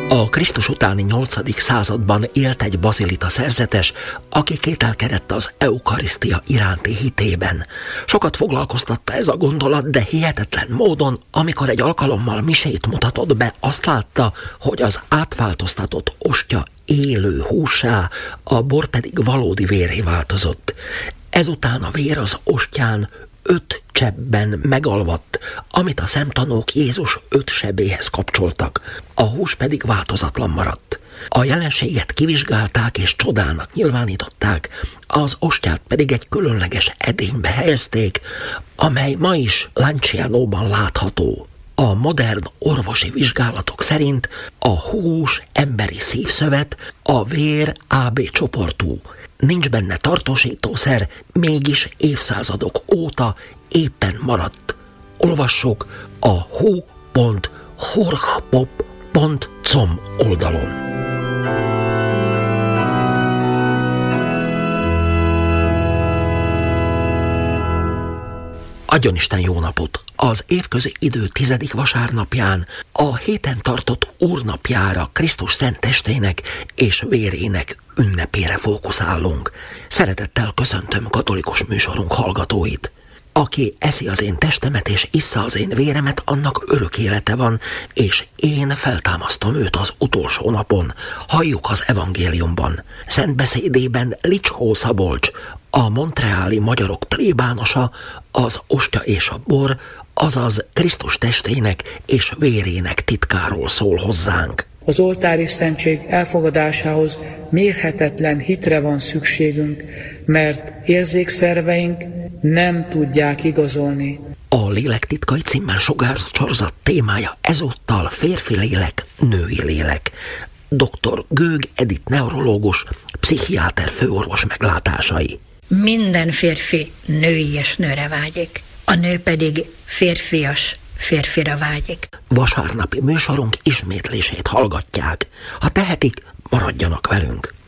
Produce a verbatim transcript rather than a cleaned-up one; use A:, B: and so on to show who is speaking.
A: A Krisztus utáni nyolcadik században élt egy bazilita szerzetes, aki kételkedett az eukarisztia iránti hitében. Sokat foglalkoztatta ez a gondolat, de hihetetlen módon, amikor egy alkalommal misét mutatott be, azt látta, hogy az átváltoztatott ostya élő hússá, a bor pedig valódi vérré változott. Ezután a vér az ostján öt cseppben megalvadt, amit a szemtanúk Jézus öt sebéhez kapcsoltak, a hús pedig változatlan maradt. A jelenséget kivizsgálták és csodának nyilvánították, az ostját pedig egy különleges edénybe helyezték, amely ma is Lancianóban látható. A modern orvosi vizsgálatok szerint a hús emberi szívszövet, a vér á bé csoportú. Nincs benne tartósítószer, mégis évszázadok óta éppen maradt. Olvassuk a hu pont horchpop pont com oldalon. Adjon Isten jó napot! Az évközi idő tizedik vasárnapján, a héten tartott úrnapjára, Krisztus szent testének és vérének ünnepére fókuszálunk. Szeretettel köszöntöm katolikus műsorunk hallgatóit. Aki eszi az én testemet és issza az én véremet, annak örök élete van, és én feltámasztom őt az utolsó napon. Halljuk az evangéliumban. Szent beszédében Licskó Szabolcs, a montreáli magyarok plébánosa, az ostya és a bor, azaz Krisztus testének és vérének titkáról szól hozzánk.
B: Az oltári szentség elfogadásához mérhetetlen hitre van szükségünk, mert érzékszerveink nem tudják igazolni.
A: A Lélek titkai címmel sugárzott sorozat témája ezúttal férfi lélek, női lélek. doktor Gőg Edith neurológus, pszichiáter főorvos meglátásai.
C: Minden férfi nőies nőre vágyik, a nő pedig férfias férfira vágyik.
A: Vasárnapi műsorunk ismétlését hallgatják. Ha tehetik, maradjanak velünk.